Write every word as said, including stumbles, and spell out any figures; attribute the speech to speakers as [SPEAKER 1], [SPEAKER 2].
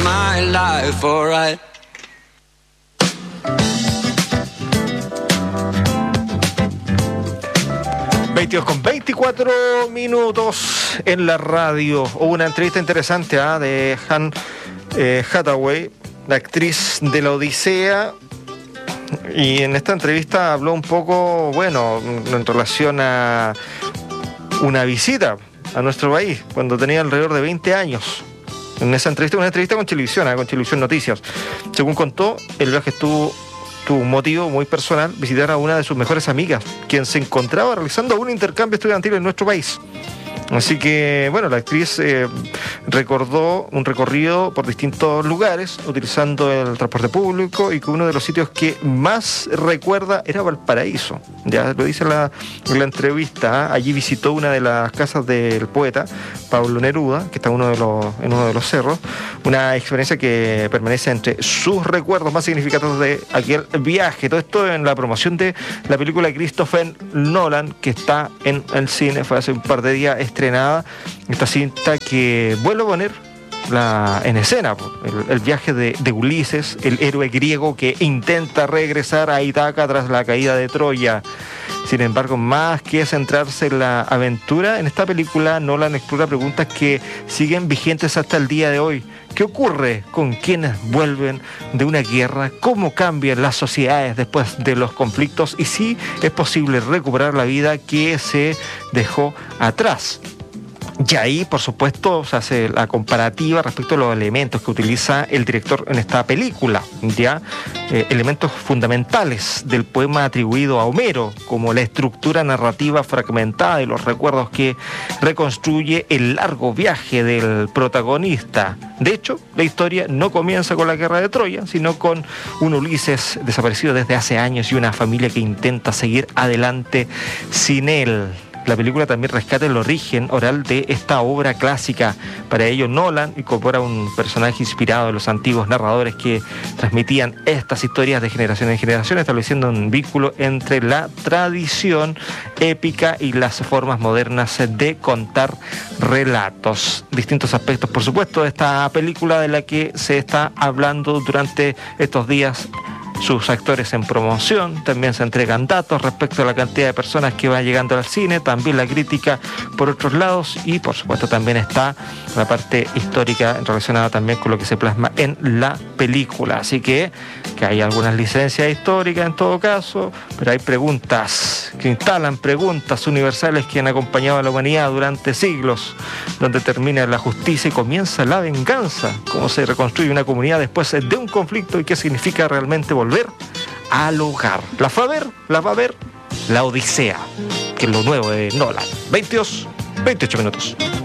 [SPEAKER 1] My life, alright.
[SPEAKER 2] veintidós con veinticuatro minutos en la radio. Hubo una entrevista interesante ¿eh? de Anne eh, Hathaway, la actriz de La Odisea. Y en esta entrevista habló un poco, bueno, en relación a una visita a nuestro país, cuando tenía alrededor de veinte años. En esa entrevista, una entrevista con Televisión, ¿eh? con Televisión Noticias. Según contó, el viaje estuvo... tuvo un motivo muy personal, visitar a una de sus mejores amigas, quien se encontraba realizando un intercambio estudiantil en nuestro país. Así que, bueno, la actriz eh, recordó un recorrido por distintos lugares, utilizando el transporte público, y que uno de los sitios que más recuerda era Valparaíso. Ya lo dice la, en la entrevista, ¿eh? Allí visitó una de las casas del poeta, Pablo Neruda, que está uno de los, en uno de los cerros, una experiencia que permanece entre sus recuerdos más significativos de aquel viaje. Todo esto en la promoción de la película de Christopher Nolan, que está en el cine, fue hace un par de días estrenada esta cinta que vuelve a poner la, en escena el, el viaje de, de Ulises, el héroe griego que intenta regresar a Ítaca tras la caída de Troya. Sin embargo, más que centrarse en la aventura, en esta película Nolan explora preguntas que siguen vigentes hasta el día de hoy. ¿Qué ocurre con quienes vuelven de una guerra? ¿Cómo cambian las sociedades después de los conflictos? Y si es posible recuperar la vida que se dejó atrás. Y ahí, por supuesto, se hace la comparativa respecto a los elementos que utiliza el director en esta película, ya eh, elementos fundamentales del poema atribuido a Homero, como la estructura narrativa fragmentada y los recuerdos que reconstruye el largo viaje del protagonista. De hecho, la historia no comienza con la guerra de Troya, sino con un Ulises desaparecido desde hace años y una familia que intenta seguir adelante sin él. La película también rescata el origen oral de esta obra clásica. Para ello, Nolan incorpora un personaje inspirado en los antiguos narradores que transmitían estas historias de generación en generación, estableciendo un vínculo entre la tradición épica y las formas modernas de contar relatos. Distintos aspectos, por supuesto, de esta película de la que se está hablando durante estos días. Sus actores en promoción, también se entregan datos respecto a la cantidad de personas que van llegando al cine, también la crítica por otros lados, y por supuesto también está la parte histórica relacionada también con lo que se plasma en la película. Así que, que hay algunas licencias históricas en todo caso, pero hay preguntas que instalan preguntas universales que han acompañado a la humanidad durante siglos, donde termina la justicia y comienza la venganza, cómo se reconstruye una comunidad después de un conflicto y qué significa realmente volver al hogar. La fue a ver, la va a ver La Odisea, que es lo nuevo de Nolan. veintidós, veintiocho minutos.